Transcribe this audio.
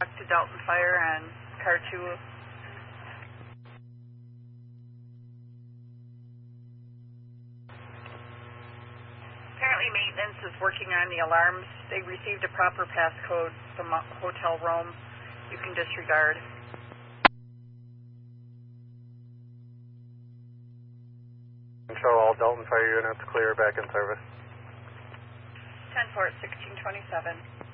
to Dalton Fire and car 2. Apparently maintenance is working on the alarms. They received a proper passcode from Hotel Rome. You can disregard. Control all Dalton Fire units clear back in service. 10-4 at 1627.